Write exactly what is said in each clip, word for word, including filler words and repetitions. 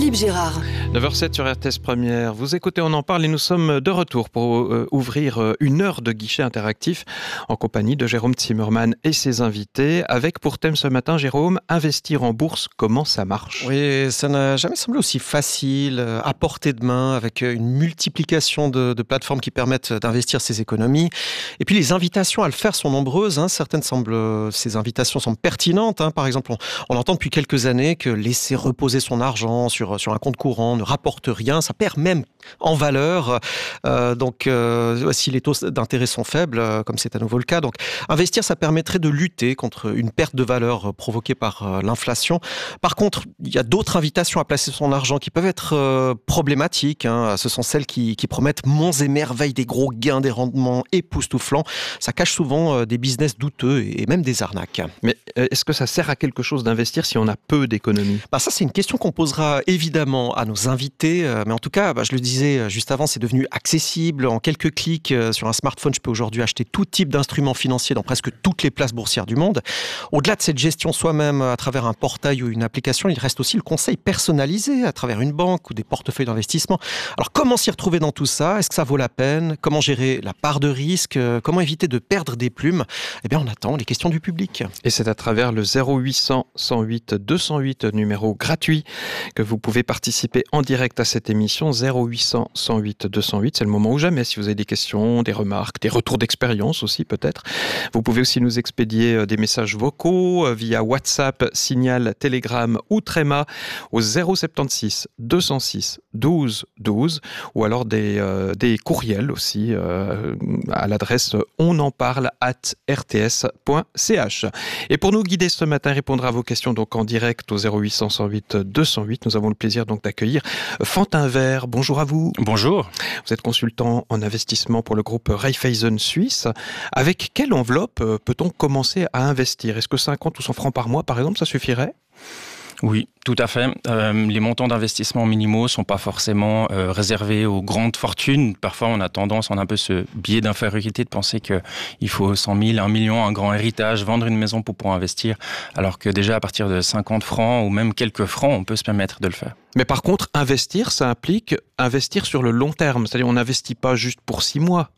Philippe Gérard. neuf heures zéro sept sur R T S Première. Vous écoutez, on en parle et nous sommes de retour pour euh, ouvrir euh, une heure de guichet interactif en compagnie de Jérôme Zimmermann et ses invités. Avec pour thème ce matin, Jérôme, investir en bourse, comment ça marche ? Oui, ça n'a jamais semblé aussi facile, à portée de main, avec une multiplication de, de plateformes qui permettent d'investir ses économies. Et puis les invitations à le faire sont nombreuses. Hein. Certaines semblent, ces invitations semblent pertinentes. Hein. Par exemple, on, on entend depuis quelques années que laisser reposer son argent sur, sur un compte courant ne rapporte rien, ça perd même en valeur. Euh, donc, euh, si les taux d'intérêt sont faibles, euh, comme c'est à nouveau le cas, donc investir, ça permettrait de lutter contre une perte de valeur provoquée par euh, l'inflation. Par contre, il y a d'autres invitations à placer son argent qui peuvent être euh, problématiques. Hein. Ce sont celles qui, qui promettent monts et merveilles, des gros gains, des rendements époustouflants. Ça cache souvent euh, des business douteux et même des arnaques. Mais est-ce que ça sert à quelque chose d'investir si on a peu d'économies ? Bah ça, c'est une question qu'on posera évidemment à nos invités. Euh, mais en tout cas, bah, je le disais juste avant, c'est devenu accessible. En quelques clics euh, sur un smartphone, je peux aujourd'hui acheter tout type d'instruments financiers dans presque toutes les places boursières du monde. Au-delà de cette gestion soi-même à travers un portail ou une application, il reste aussi le conseil personnalisé à travers une banque ou des portefeuilles d'investissement. Alors, comment s'y retrouver dans tout ça ? Est-ce que ça vaut la peine ? Comment gérer la part de risque ? euh, Comment éviter de perdre des plumes ? Eh bien, on attend les questions du public. Et c'est à travers le zéro huit cents cent huit deux cent huit, numéro gratuit, que vous pouvez participer en direct à cette émission. Zéro huit cents cent huit deux cent huit, c'est le moment ou jamais. Si vous avez des questions, des remarques, des retours d'expérience aussi peut-être. Vous pouvez aussi nous expédier des messages vocaux via WhatsApp, Signal, Telegram ou Trema au zéro soixante-seize deux cent six douze douze, ou alors des, euh, des courriels aussi euh, à l'adresse on en parle arobase r t s point c h. Et pour nous guider ce matin, répondre à vos questions donc en direct au zéro huit cents cent huit deux cent huit, nous avons le plaisir donc d'accueillir Fantin Vert. Bonjour à vous. Bonjour. Vous êtes consultant en investissement pour le groupe Raiffeisen Suisse. Avec quelle enveloppe peut-on commencer à investir ? Est-ce que cinquante ou cent francs par mois, par exemple, ça suffirait ? Oui, tout à fait. Euh, les montants d'investissement minimaux sont pas forcément euh, réservés aux grandes fortunes. Parfois, on a tendance, on a un peu ce biais d'infériorité de penser qu'il faut cent mille, un million, un grand héritage, vendre une maison pour pouvoir investir, alors que déjà à partir de cinquante francs ou même quelques francs, on peut se permettre de le faire. Mais par contre, investir, ça implique investir sur le long terme. C'est-à-dire, on n'investit pas juste pour six mois.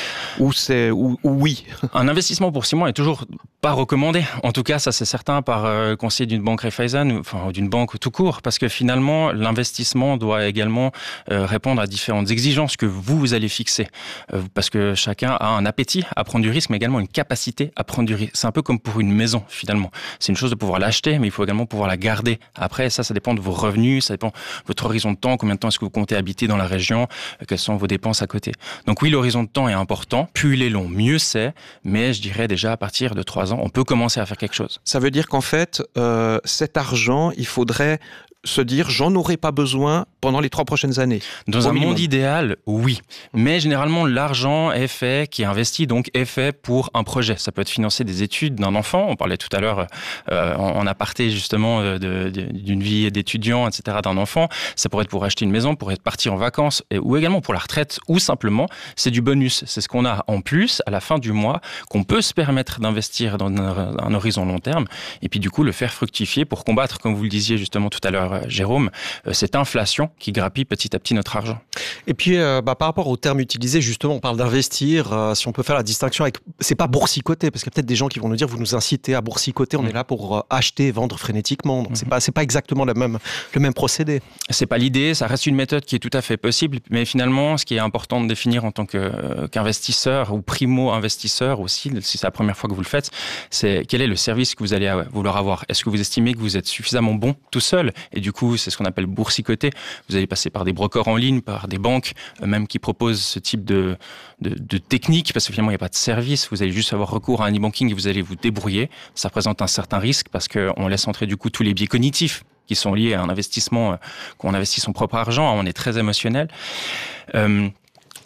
Ou c'est ou, ou oui. Un investissement pour six mois est toujours pas recommandé. En tout cas, ça c'est certain par euh, conseiller d'une banque Raiffeisen, ou enfin d'une banque tout court, parce que finalement l'investissement doit également euh, répondre à différentes exigences que vous vous allez fixer, euh, parce que chacun a un appétit à prendre du risque, mais également une capacité à prendre du risque. C'est un peu comme pour une maison finalement. C'est une chose de pouvoir l'acheter, mais il faut également pouvoir la garder. Après, ça, ça dépend de vos revenus, ça dépend de votre horizon de temps, combien de temps est-ce que vous comptez habiter dans la région, euh, quelles sont vos dépenses à côté. Donc oui, l'horizon de temps est important. Plus il est long, mieux c'est. Mais je dirais déjà à partir de trois ans, on peut commencer à faire quelque chose. Ça veut dire qu'en fait, euh, cet argent, il faudrait se dire j'en aurai pas besoin pendant les trois prochaines années. Dans un minimum. Monde idéal, oui. Mais généralement, l'argent est fait, qui est investi, donc est fait pour un projet. Ça peut être financer des études d'un enfant. On parlait tout à l'heure euh, en aparté justement de, de, d'une vie d'étudiant, et cetera d'un enfant. Ça pourrait être pour acheter une maison, pour être parti en vacances, et, ou également pour la retraite, ou simplement, c'est du bonus. C'est ce qu'on a en plus à la fin du mois, qu'on peut se permettre d'investir dans un, un horizon long terme, et puis du coup le faire fructifier pour combattre, comme vous le disiez justement tout à l'heure, Jérôme, cette inflation qui grappille petit à petit notre argent. Et puis, euh, bah, par rapport aux termes utilisés, justement, on parle d'investir. Euh, si on peut faire la distinction avec, c'est pas boursicoter, parce qu'il y a peut-être des gens qui vont nous dire, vous nous incitez à boursicoter. On mmh. est là pour euh, acheter et vendre frénétiquement. Donc, mmh. c'est pas, c'est pas exactement le même, le même procédé. C'est pas l'idée. Ça reste une méthode qui est tout à fait possible. Mais finalement, ce qui est important de définir en tant que, euh, qu'investisseur ou primo-investisseur aussi, si c'est la première fois que vous le faites, c'est quel est le service que vous allez vouloir avoir. Est-ce que vous estimez que vous êtes suffisamment bon tout seul ? Et du coup, c'est ce qu'on appelle boursicoter. Vous allez passer par des brokers en ligne, par des banques, euh, même qui proposent ce type de, de, de technique, parce que finalement, il n'y a pas de service. Vous allez juste avoir recours à un e-banking et vous allez vous débrouiller. Ça présente un certain risque parce qu'on laisse entrer du coup tous les biais cognitifs qui sont liés à un investissement, euh, qu'on investit son propre argent. On est très émotionnel. Euh,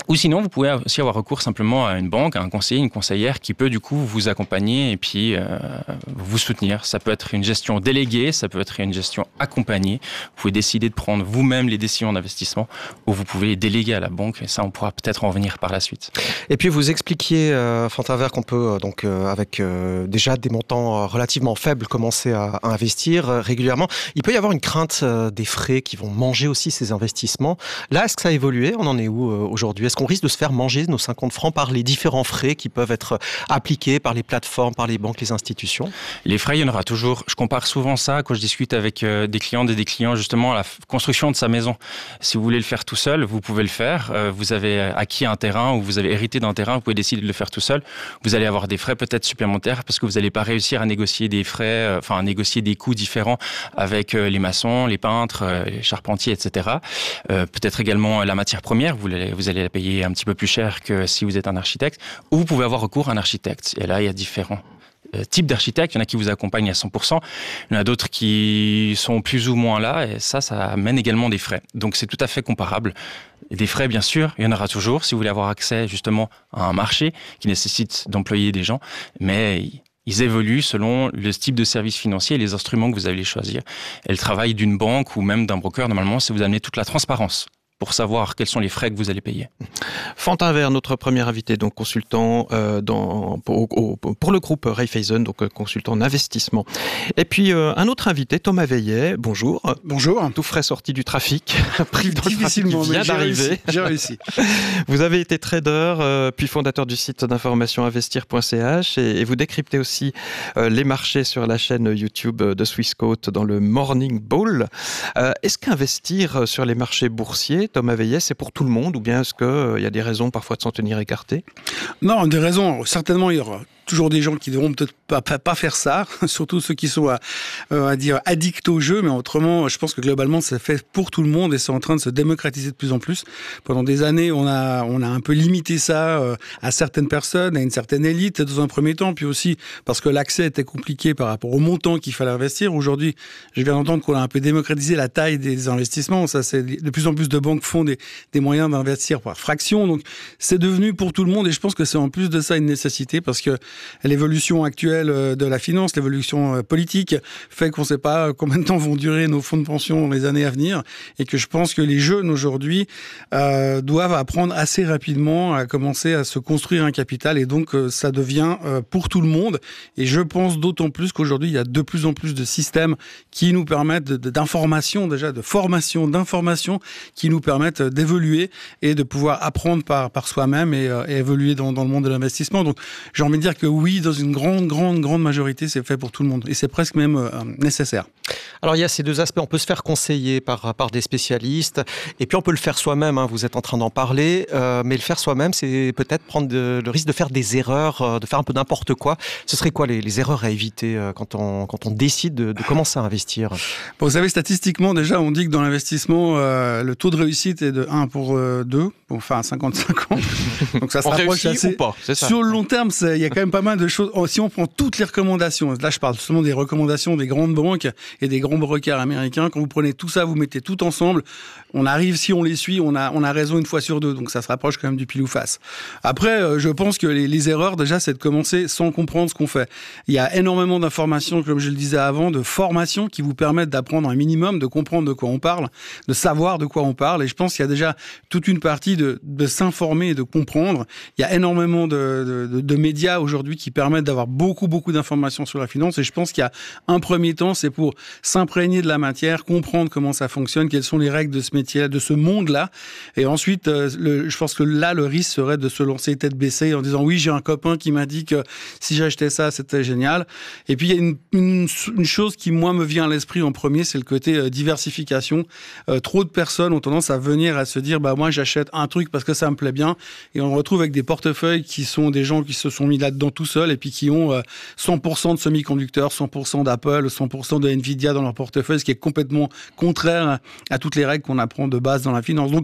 Ou sinon, vous pouvez aussi avoir recours simplement à une banque, à un conseiller, une conseillère qui peut du coup vous accompagner et puis euh, vous soutenir. Ça peut être une gestion déléguée, ça peut être une gestion accompagnée. Vous pouvez décider de prendre vous-même les décisions d'investissement ou vous pouvez les déléguer à la banque et ça, on pourra peut-être en revenir par la suite. Et puis vous expliquiez, euh, Fantin Vert, qu'on peut euh, donc euh, avec euh, déjà des montants euh, relativement faibles commencer à, à investir euh, régulièrement. Il peut y avoir une crainte euh, des frais qui vont manger aussi ces investissements. Là, est-ce que ça a évolué ? On en est où euh, aujourd'hui ? Est-ce qu'on risque de se faire manger nos cinquante francs par les différents frais qui peuvent être appliqués par les plateformes, par les banques, les institutions ? Les frais, il y en aura toujours. Je compare souvent ça quand je discute avec euh, des clientes et des clients justement à la f- construction de sa maison. Si vous voulez le faire tout seul, vous pouvez le faire. Euh, vous avez acquis un terrain ou vous avez hérité d'un terrain, vous pouvez décider de le faire tout seul. Vous allez avoir des frais peut-être supplémentaires parce que vous n'allez pas réussir à négocier des frais, euh, enfin à négocier des coûts différents avec euh, les maçons, les peintres, euh, les charpentiers, et cetera. Euh, peut-être également la matière première, vous allez, vous allez la payer un petit peu plus cher que si vous êtes un architecte, ou vous pouvez avoir recours à un architecte. Et là, il y a différents euh, types d'architectes. Il y en a qui vous accompagnent à cent pour cent. Il y en a d'autres qui sont plus ou moins là. Et ça, ça amène également des frais. Donc, c'est tout à fait comparable. Et des frais, bien sûr, il y en aura toujours si vous voulez avoir accès justement à un marché qui nécessite d'employer des gens. Mais ils évoluent selon le type de service financier et les instruments que vous allez choisir. Et le travail d'une banque ou même d'un broker, normalement, c'est vous amener toute la transparence pour savoir quels sont les frais que vous allez payer. Fantin Vert, notre premier invité, donc consultant euh, dans, pour, pour le groupe Raiffeisen, donc consultant en investissement. Et puis euh, un autre invité, Thomas Veillet, bonjour. Bonjour. Tout frais sorti du trafic, pris dans le trafic Difficilement, qui vient mais j'ai d'arriver. réussi, j'ai réussi. Vous avez été trader, euh, puis fondateur du site d'information investir point c h et, et vous décryptez aussi euh, les marchés sur la chaîne YouTube de Swissquote dans le Morning Bull. Euh, est-ce qu'investir sur les marchés boursiers, Thomas Veillet, c'est pour tout le monde ou bien est-ce qu'il euh, y a des raisons parfois de s'en tenir écarté ? Non, des raisons. Certainement, il y aura toujours des gens qui devront peut-être pas, pas, pas faire ça, surtout ceux qui sont à, euh, à dire addicts au jeu, mais autrement, je pense que globalement, c'est fait pour tout le monde et c'est en train de se démocratiser de plus en plus. Pendant des années, on a, on a un peu limité ça euh, à certaines personnes, à une certaine élite dans un premier temps, puis aussi parce que l'accès était compliqué par rapport au montant qu'il fallait investir. Aujourd'hui, je viens d'entendre qu'on a un peu démocratisé la taille des investissements. Ça, c'est de plus en plus de banques font des, des moyens d'investir par fraction. Donc, c'est devenu pour tout le monde et je pense que c'est en plus de ça une nécessité parce que l'évolution actuelle de la finance, l'évolution politique fait qu'on ne sait pas combien de temps vont durer nos fonds de pension dans les années à venir et que je pense que les jeunes aujourd'hui euh, doivent apprendre assez rapidement à commencer à se construire un capital et donc euh, ça devient euh, pour tout le monde et je pense d'autant plus qu'aujourd'hui il y a de plus en plus de systèmes qui nous permettent de, de, d'information déjà, de formation, d'information qui nous permettent d'évoluer et de pouvoir apprendre par, par soi-même et, euh, et évoluer dans, dans le monde de l'investissement. Donc j'ai envie de dire que oui, dans une grande, grande, grande majorité, c'est fait pour tout le monde. Et c'est presque même euh, nécessaire. Alors, il y a ces deux aspects. On peut se faire conseiller par, par des spécialistes. Et puis, on peut le faire soi-même. Hein, vous êtes en train d'en parler. Euh, mais le faire soi-même, c'est peut-être prendre de, le risque de faire des erreurs, euh, de faire un peu n'importe quoi. Ce serait quoi les, les erreurs à éviter euh, quand, on, quand on décide de, de commencer à investir ? Bon, vous savez, statistiquement, déjà, on dit que dans l'investissement, euh, le taux de réussite est de un pour deux. Bon, enfin, cinquante cinquante. Donc, ça se rapproche assez. Ou pas, c'est ça. Sur le long terme, il y a quand même pas mal de choses. Si on prend toutes les recommandations, là je parle seulement des recommandations des grandes banques et des grands brokers américains, quand vous prenez tout ça, vous mettez tout ensemble, on arrive, si on les suit, on a, on a raison une fois sur deux, donc ça se rapproche quand même du pile ou face. Après, je pense que les, les erreurs, déjà, c'est de commencer sans comprendre ce qu'on fait. Il y a énormément d'informations, comme je le disais avant, de formations qui vous permettent d'apprendre un minimum, de comprendre de quoi on parle, de savoir de quoi on parle, et je pense qu'il y a déjà toute une partie de, de s'informer et de comprendre. Il y a énormément de, de, de médias aujourd'hui qui permettent d'avoir beaucoup, beaucoup d'informations sur la finance. Et je pense qu'il y a un premier temps, c'est pour s'imprégner de la matière, comprendre comment ça fonctionne, quelles sont les règles de ce métier, de ce monde-là. Et ensuite, euh, le, je pense que là, le risque serait de se lancer tête baissée en disant oui, j'ai un copain qui m'a dit que si j'achetais ça, c'était génial. Et puis, il y a une, une, une chose qui, moi, me vient à l'esprit en premier, c'est le côté euh, diversification. Euh, trop de personnes ont tendance à venir à se dire bah moi, j'achète un truc parce que ça me plaît bien. Et on retrouve avec des portefeuilles qui sont des gens qui se sont mis là-dedans tout seuls et puis qui ont euh, cent pour cent de semi-conducteurs, cent pour cent d'Apple, cent pour cent de Nvidia dans leur portefeuille, ce qui est complètement contraire à toutes les règles qu'on apprend de base dans la finance. Donc,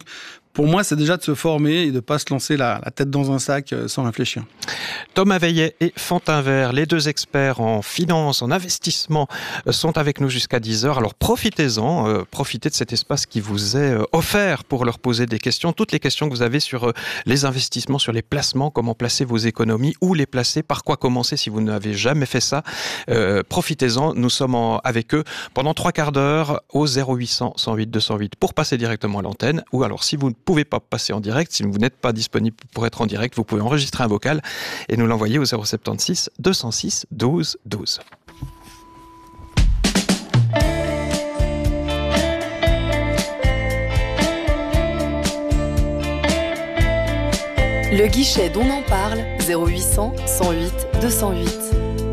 pour moi, c'est déjà de se former et de ne pas se lancer la, la tête dans un sac sans réfléchir. Thomas Veillet et Fantin Vert, les deux experts en finance, en investissement, sont avec nous jusqu'à dix heures. Alors profitez-en, euh, profitez de cet espace qui vous est euh, offert pour leur poser des questions. Toutes les questions que vous avez sur euh, les investissements, sur les placements, comment placer vos économies, où les placer, par quoi commencer si vous n'avez jamais fait ça. Euh, profitez-en, nous sommes en, avec eux pendant trois quarts d'heure au zéro huit cent, cent huit, deux cent huit pour passer directement à l'antenne. Ou alors si vous ne pouvez pas passer en direct, si vous n'êtes pas disponible pour être en direct, vous pouvez enregistrer un vocal et nous l'envoyer au zéro sept six, deux cent six, douze, douze. Le guichet dont on en parle, zéro huit cent, cent huit, deux cent huit.